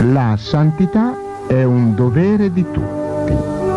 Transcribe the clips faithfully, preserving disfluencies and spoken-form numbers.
La santità è un dovere di tutti.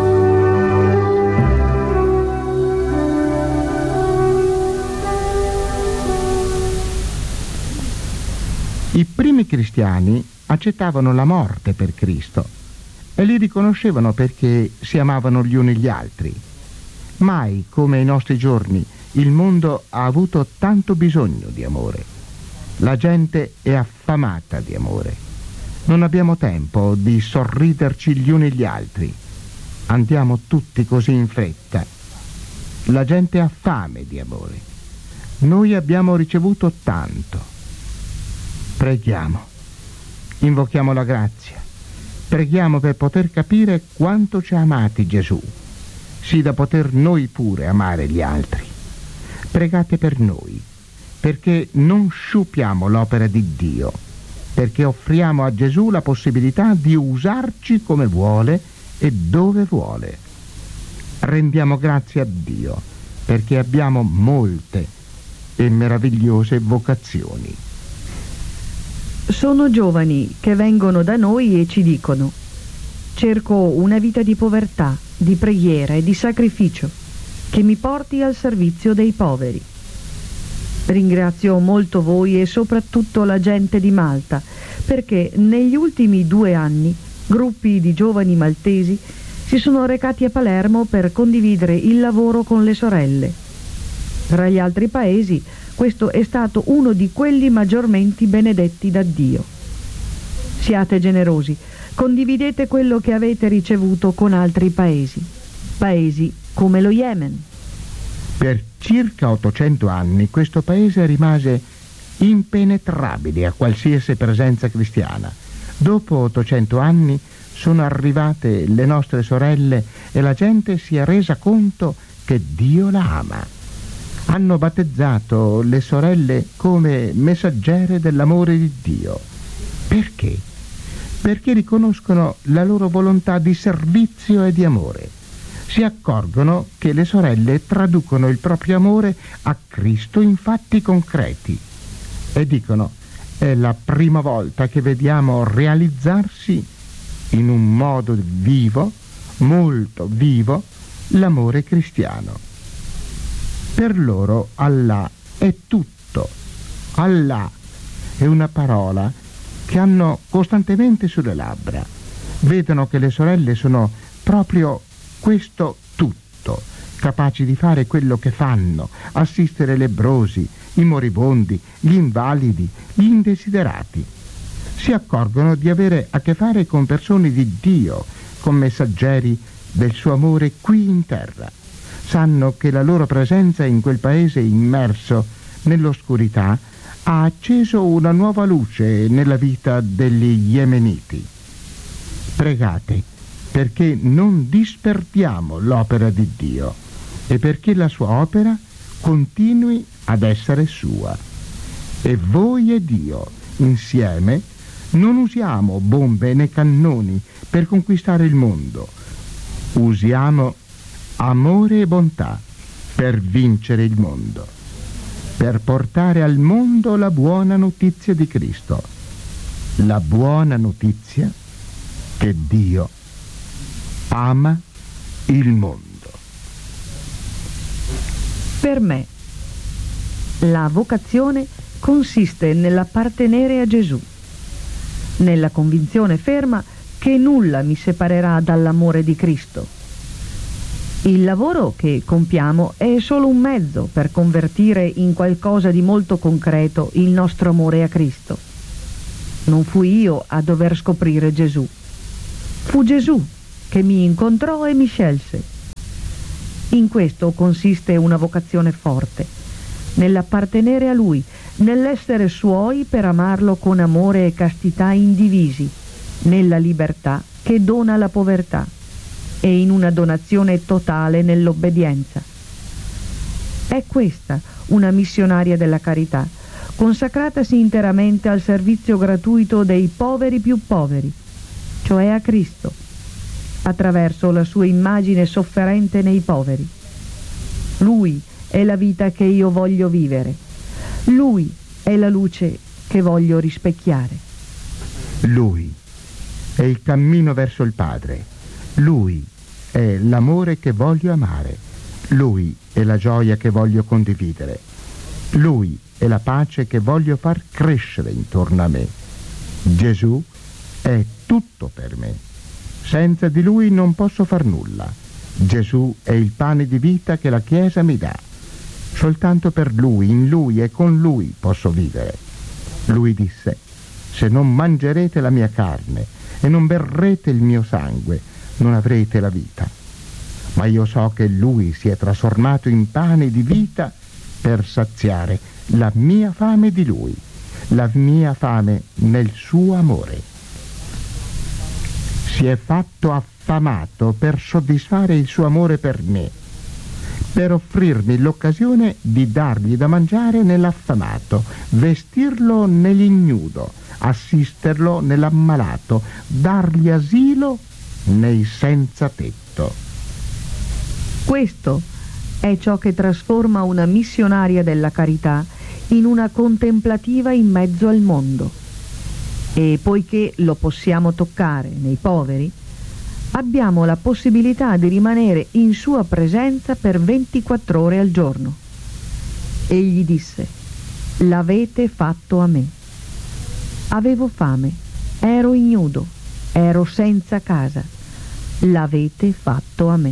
I primi cristiani accettavano la morte per Cristo e li riconoscevano perché si amavano gli uni gli altri. Mai come ai nostri giorni il mondo ha avuto tanto bisogno di amore. La gente è affamata di amore. Non abbiamo tempo di sorriderci gli uni gli altri. Andiamo tutti così in fretta. La gente ha fame di amore. Noi abbiamo ricevuto tanto. Preghiamo. Invochiamo la grazia. Preghiamo per poter capire quanto ci ha amati Gesù, sì da poter noi pure amare gli altri. Pregate per noi, perché non sciupiamo l'opera di Dio, perché offriamo a Gesù la possibilità di usarci come vuole e dove vuole. Rendiamo grazie a Dio, perché abbiamo molte e meravigliose vocazioni. Sono giovani che vengono da noi e ci dicono: cerco una vita di povertà, di preghiera e di sacrificio che mi porti al servizio dei poveri. Ringrazio molto voi e soprattutto la gente di Malta, perché negli ultimi due anni gruppi di giovani maltesi si sono recati a Palermo per condividere il lavoro con le sorelle. Tra gli altri paesi, questo è stato uno di quelli maggiormente benedetti da Dio. Siate generosi, condividete quello che avete ricevuto con altri paesi, paesi come lo Yemen. Per circa ottocento anni questo paese rimase impenetrabile a qualsiasi presenza cristiana. Dopo ottocento anni sono arrivate le nostre sorelle e la gente si è resa conto che Dio la ama. Hanno battezzato le sorelle come messaggere dell'amore di Dio. Perché? Perché riconoscono la loro volontà di servizio e di amore. Si accorgono che le sorelle traducono il proprio amore a Cristo in fatti concreti e dicono: è la prima volta che vediamo realizzarsi in un modo vivo, molto vivo, l'amore cristiano. Per loro Allah è tutto. Allah è una parola che hanno costantemente sulle labbra. Vedono che le sorelle sono proprio questo tutto, capaci di fare quello che fanno, assistere i lebbrosi, i moribondi, gli invalidi, gli indesiderati. Si accorgono di avere a che fare con persone di Dio, con messaggeri del suo amore qui in terra. Sanno che la loro presenza in quel paese immerso nell'oscurità ha acceso una nuova luce nella vita degli yemeniti. Pregate perché non disperdiamo l'opera di Dio e perché la sua opera continui ad essere sua. E voi e Dio insieme non usiamo bombe né cannoni per conquistare il mondo. Usiamo amore e bontà per vincere il mondo, per portare al mondo la buona notizia di Cristo, la buona notizia che Dio ama il mondo. Per me, la vocazione consiste nell'appartenere a Gesù, nella convinzione ferma che nulla mi separerà dall'amore di Cristo. Il lavoro che compiamo è solo un mezzo per convertire in qualcosa di molto concreto il nostro amore a Cristo. Non fui io a dover scoprire Gesù. Fu Gesù che mi incontrò e mi scelse. In questo consiste una vocazione forte, nell'appartenere a Lui, nell'essere suoi per amarlo con amore e castità indivisi, nella libertà che dona la povertà e in una donazione totale nell'obbedienza. È questa una missionaria della carità, consacratasi interamente al servizio gratuito dei poveri più poveri, cioè a Cristo, attraverso la sua immagine sofferente nei poveri. Lui è la vita che io voglio vivere. Lui è la luce che voglio rispecchiare. Lui è il cammino verso il Padre. Lui è l'amore che voglio amare. Lui è la gioia che voglio condividere. Lui è la pace che voglio far crescere intorno a me. Gesù è tutto per me. Senza di Lui non posso far nulla. Gesù è il pane di vita che la Chiesa mi dà. Soltanto per Lui, in Lui e con Lui posso vivere. Lui disse: se non mangerete la mia carne e non berrete il mio sangue, non avrete la vita. Ma io so che Lui si è trasformato in pane di vita per saziare la mia fame di Lui, la mia fame nel suo amore. Si è fatto affamato per soddisfare il suo amore per me, per offrirmi l'occasione di dargli da mangiare nell'affamato, vestirlo nell'ignudo, assisterlo nell'ammalato, dargli asilo nei senza tetto. Questo è ciò che trasforma una missionaria della carità in una contemplativa in mezzo al mondo. E poiché lo possiamo toccare nei poveri, abbiamo la possibilità di rimanere in sua presenza per ventiquattro ore al giorno. Egli disse: l'avete fatto a me. Avevo fame, ero ignudo, ero senza casa. L'avete fatto a me.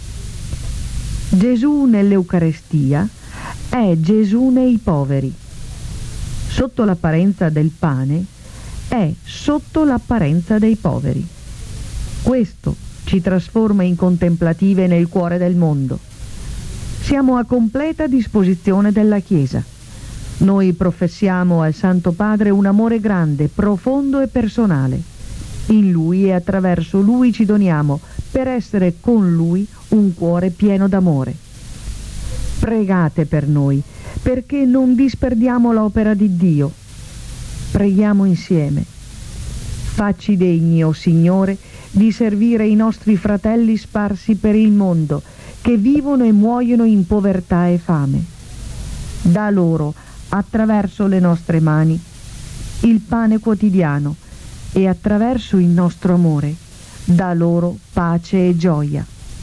Gesù nell'Eucarestia è Gesù nei poveri. Sotto l'apparenza del pane è sotto l'apparenza dei poveri. Questo ci trasforma in contemplative nel cuore del mondo. Siamo a completa disposizione della Chiesa. Noi professiamo al Santo Padre un amore grande, profondo e personale. In Lui e attraverso Lui ci doniamo per essere con Lui un cuore pieno d'amore. Pregate per noi, perché non disperdiamo l'opera di Dio. Preghiamo insieme. Facci degni, o Signore, di servire i nostri fratelli sparsi per il mondo, che vivono e muoiono in povertà e fame. Da loro, attraverso le nostre mani, il pane quotidiano, e attraverso il nostro amore, da loro pace e gioia.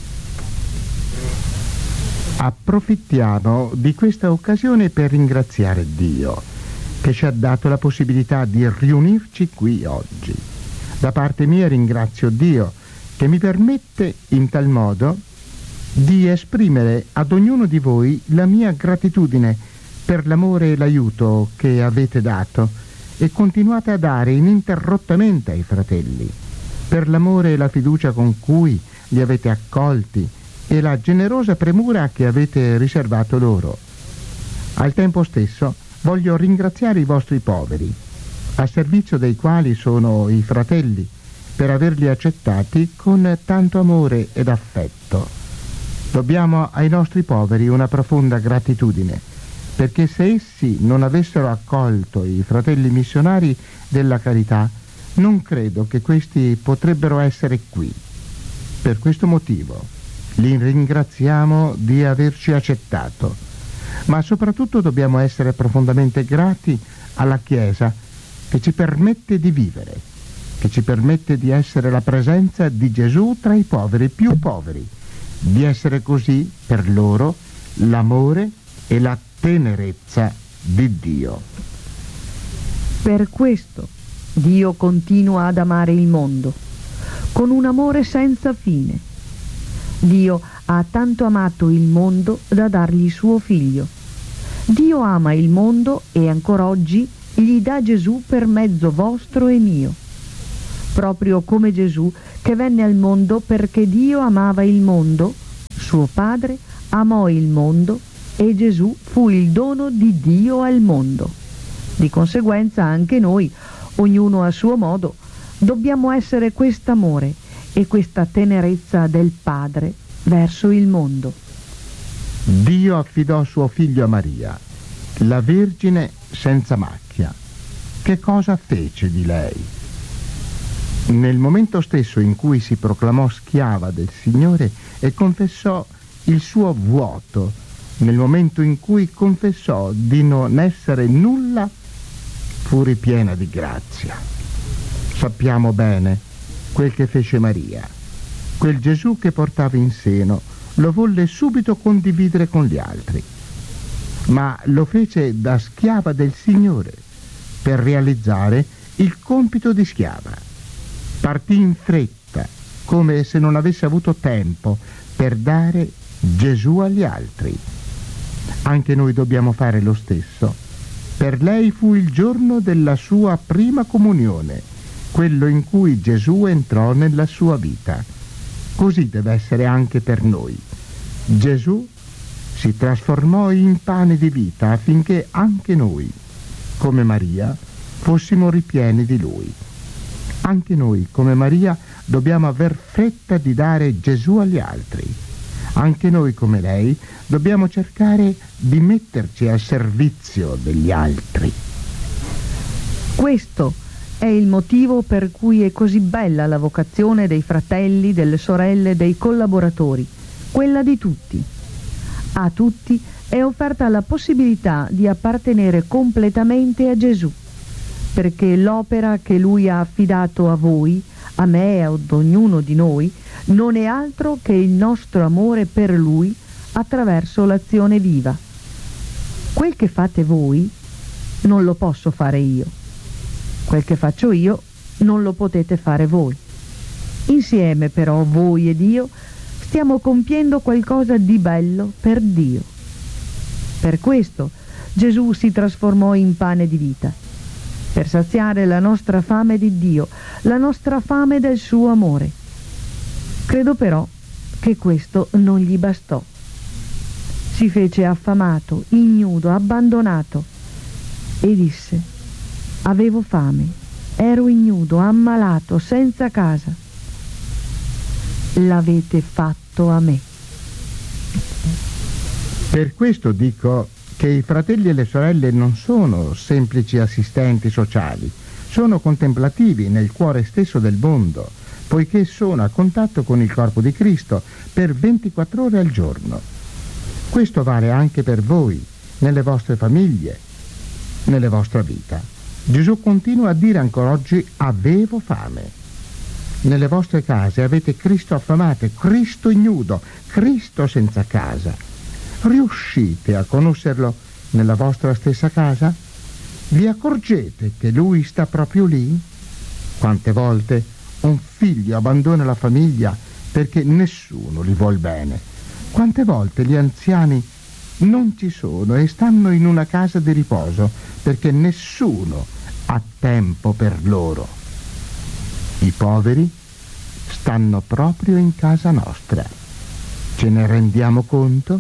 Approfittiamo di questa occasione per ringraziare Dio, che ci ha dato la possibilità di riunirci qui oggi. Da parte mia ringrazio Dio, che mi permette in tal modo di esprimere ad ognuno di voi la mia gratitudine per l'amore e l'aiuto che avete dato e continuate a dare ininterrottamente ai fratelli, per l'amore e la fiducia con cui li avete accolti e la generosa premura che avete riservato loro. Al tempo stesso voglio ringraziare i vostri poveri, a servizio dei quali sono i fratelli, per averli accettati con tanto amore ed affetto. Dobbiamo ai nostri poveri una profonda gratitudine, perché se essi non avessero accolto i fratelli missionari della carità, non credo che questi potrebbero essere qui. Per questo motivo li ringraziamo di averci accettato, ma soprattutto dobbiamo essere profondamente grati alla Chiesa che ci permette di vivere, che ci permette di essere la presenza di Gesù tra i poveri più poveri, di essere così per loro l'amore e la tenerezza di Dio. Per questo Dio continua ad amare il mondo, con un amore senza fine. Dio ha tanto amato il mondo da dargli suo figlio. Dio ama il mondo e ancora oggi gli dà Gesù per mezzo vostro e mio. Proprio come Gesù, che venne al mondo perché Dio amava il mondo, suo Padre amò il mondo e Gesù fu il dono di Dio al mondo. Di conseguenza anche noi, ognuno a suo modo, dobbiamo essere quest'amore e questa tenerezza del Padre verso il mondo. Dio affidò suo figlio a Maria, la Vergine senza macchia. Che cosa fece di lei? Nel momento stesso in cui si proclamò schiava del Signore e confessò il suo vuoto, nel momento in cui confessò di non essere nulla, fu ripiena di grazia. Sappiamo bene quel che fece Maria. Quel Gesù che portava in seno lo volle subito condividere con gli altri, ma lo fece da schiava del Signore per realizzare il compito di schiava. Partì in fretta, come se non avesse avuto tempo per dare Gesù agli altri. Anche noi dobbiamo fare lo stesso. Per lei fu il giorno della sua prima comunione, quello in cui Gesù entrò nella sua vita. Così deve essere anche per noi. Gesù si trasformò in pane di vita affinché anche noi, come Maria, fossimo ripieni di Lui. Anche noi, come Maria, dobbiamo aver fretta di dare Gesù agli altri. Anche noi, come lei, dobbiamo cercare di metterci al servizio degli altri. Questo è il motivo per cui è così bella la vocazione dei fratelli, delle sorelle, dei collaboratori, quella di tutti. A tutti è offerta la possibilità di appartenere completamente a Gesù, perché l'opera che Lui ha affidato a voi, a me e ad ognuno di noi, non è altro che il nostro amore per Lui attraverso l'azione viva. Quel che fate voi non lo posso fare io. Quel che faccio io non lo potete fare voi. Insieme però voi ed io stiamo compiendo qualcosa di bello per Dio. Per questo Gesù si trasformò in pane di vita, per saziare la nostra fame di Dio, la nostra fame del suo amore. Credo però che questo non gli bastò. Si fece affamato, ignudo, abbandonato e disse: avevo fame, ero ignudo, ammalato, senza casa. L'avete fatto a me. Per questo dico che i fratelli e le sorelle non sono semplici assistenti sociali, sono contemplativi nel cuore stesso del mondo, poiché sono a contatto con il corpo di Cristo per ventiquattro ore al giorno. Questo vale anche per voi, nelle vostre famiglie, nella vostra vita. Gesù continua a dire ancora oggi: avevo fame. Nelle vostre case avete Cristo affamato, Cristo ignudo, Cristo senza casa. Riuscite a conoscerlo nella vostra stessa casa? Vi accorgete che Lui sta proprio lì? Quante volte un figlio abbandona la famiglia perché nessuno gli vuol bene? Quante volte gli anziani non ci sono e stanno in una casa di riposo perché nessuno ha tempo per loro? I poveri stanno proprio in casa nostra. Ce ne rendiamo conto?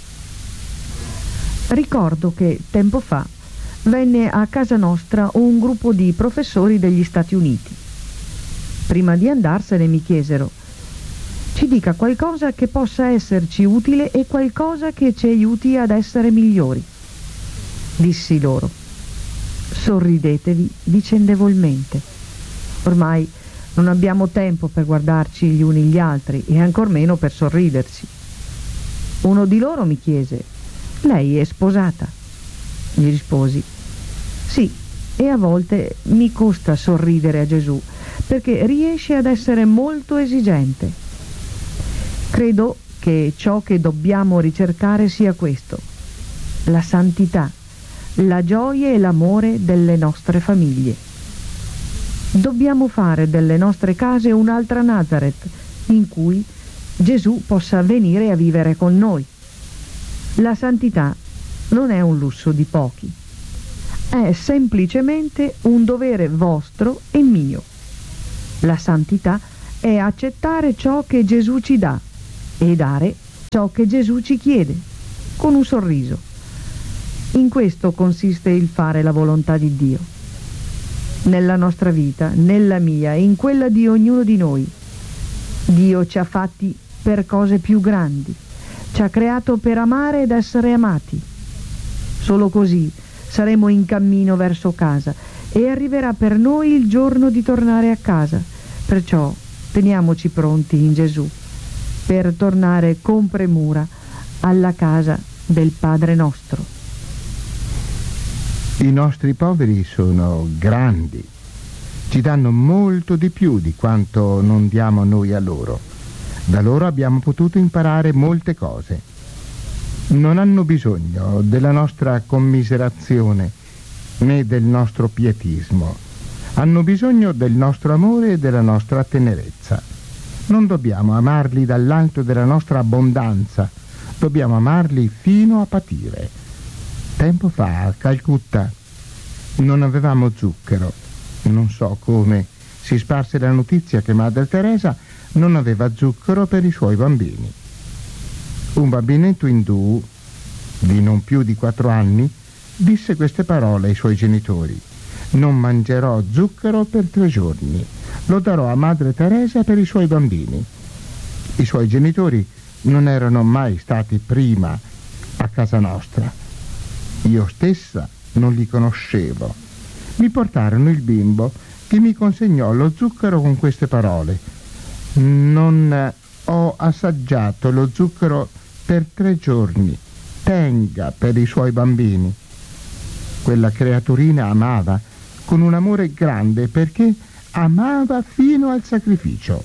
Ricordo che tempo fa venne a casa nostra un gruppo di professori degli Stati Uniti. Prima di andarsene mi chiesero: ci dica qualcosa che possa esserci utile e qualcosa che ci aiuti ad essere migliori. Dissi loro: sorridetevi vicendevolmente. Ormai non abbiamo tempo per guardarci gli uni gli altri e ancor meno per sorriderci. Uno di loro mi chiese: lei è sposata? Gli risposi: sì, e a volte mi costa sorridere a Gesù perché riesce ad essere molto esigente. Credo che ciò che dobbiamo ricercare sia questo: la santità, la gioia e l'amore delle nostre famiglie. Dobbiamo fare delle nostre case un'altra Nazareth in cui Gesù possa venire a vivere con noi. La santità non è un lusso di pochi, è semplicemente un dovere vostro e mio. La santità è accettare ciò che Gesù ci dà e dare ciò che Gesù ci chiede, con un sorriso. In questo consiste il fare la volontà di Dio. Nella nostra vita, nella mia e in quella di ognuno di noi, Dio ci ha fatti per cose più grandi. Ci ha creato per amare ed essere amati. Solo così saremo in cammino verso casa e arriverà per noi il giorno di tornare a casa. Perciò teniamoci pronti in Gesù per tornare con premura alla casa del Padre nostro. I nostri poveri sono grandi. ci danno molto di più di quanto non diamo noi a loro. Da loro abbiamo potuto imparare molte cose. Non hanno bisogno della nostra commiserazione né del nostro pietismo. Hanno bisogno del nostro amore e della nostra tenerezza. Non dobbiamo amarli dall'alto della nostra abbondanza, dobbiamo amarli fino a patire. Tempo fa a Calcutta non avevamo zucchero. Non so come si sparse la notizia che Madre Teresa non aveva zucchero per i suoi bambini. Un bambinetto indù di non più di quattro anni disse queste parole ai suoi genitori: non mangerò zucchero per tre giorni, lo darò a Madre Teresa per i suoi bambini. I suoi genitori non erano mai stati prima a casa nostra. Io stessa non li conoscevo. Mi portarono il bimbo che mi consegnò lo zucchero con queste parole: non ho assaggiato lo zucchero per tre giorni, tenga per i suoi bambini. Quella creaturina amava con un amore grande, perché amava fino al sacrificio.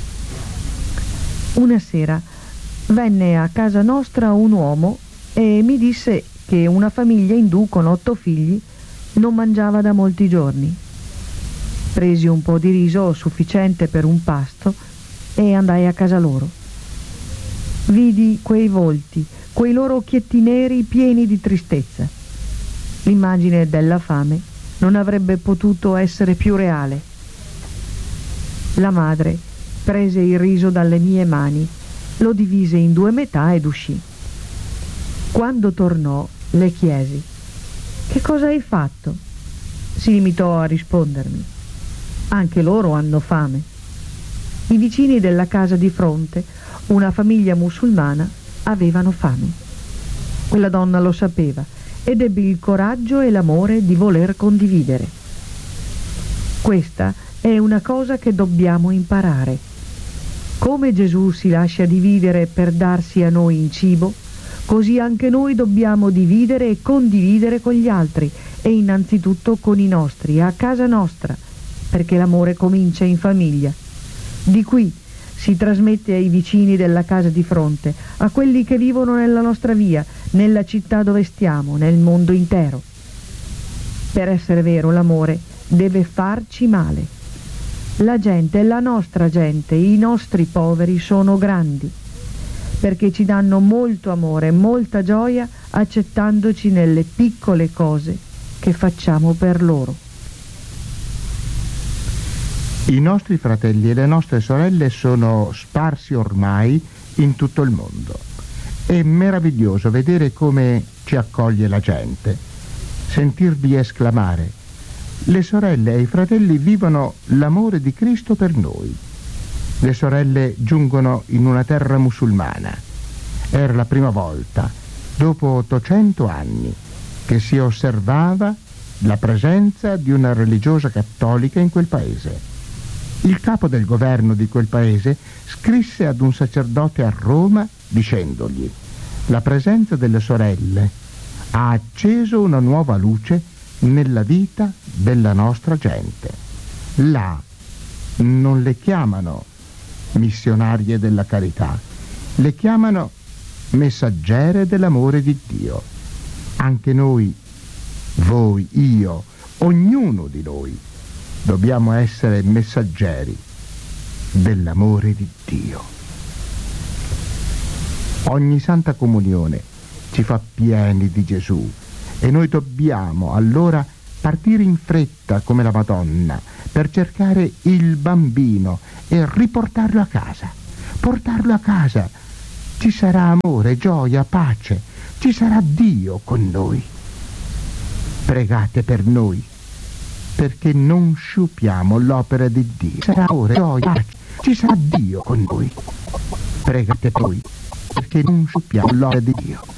Una sera venne a casa nostra un uomo e mi disse che una famiglia indù con otto figli non mangiava da molti giorni. Presi un po' di riso sufficiente per un pasto e andai a casa loro. Vidi quei volti, quei loro occhietti neri pieni di tristezza. L'immagine della fame non avrebbe potuto essere più reale. La madre prese il riso dalle mie mani, lo divise in due metà ed uscì. Quando tornò, le chiesi: che cosa hai fatto? Si limitò a rispondermi: anche loro hanno fame. I vicini della casa di fronte, una famiglia musulmana, avevano fame. Quella donna lo sapeva ed ebbe il coraggio e l'amore di voler condividere. Questa è una cosa che dobbiamo imparare. Come Gesù si lascia dividere per darsi a noi in cibo, così anche noi dobbiamo dividere e condividere con gli altri, e innanzitutto con i nostri, a casa nostra, perché l'amore comincia in famiglia. Di qui si trasmette ai vicini della casa di fronte, a quelli che vivono nella nostra via, nella città dove stiamo, nel mondo intero. Per essere vero, l'amore deve farci male. La gente, la nostra gente, i nostri poveri sono grandi, perché ci danno molto amore, molta gioia, accettandoci nelle piccole cose che facciamo per loro. I nostri fratelli e le nostre sorelle sono sparsi ormai in tutto il mondo. È meraviglioso vedere come ci accoglie la gente, sentirvi esclamare: le sorelle e i fratelli vivono l'amore di Cristo per noi. Le sorelle giungono in una terra musulmana. Era la prima volta, dopo ottocento anni, che si osservava la presenza di una religiosa cattolica in quel paese. Il capo del governo di quel paese scrisse ad un sacerdote a Roma dicendogli: la presenza delle sorelle ha acceso una nuova luce nella vita della nostra gente. Là non le chiamano missionarie della carità, le chiamano messaggere dell'amore di Dio. Anche noi, voi, io, ognuno di noi dobbiamo essere messaggeri dell'amore di Dio. Ogni Santa Comunione ci fa pieni di Gesù e noi dobbiamo allora partire in fretta come la Madonna per cercare il bambino e riportarlo a casa. Portarlo a casa. Ci sarà amore, gioia, pace. Ci sarà Dio con noi. Pregate per noi, perché non sciupiamo l'opera di Dio. Ci sarà amore, gioia, pace. Ci sarà Dio con noi. Pregate per noi, perché non sciupiamo l'opera di Dio.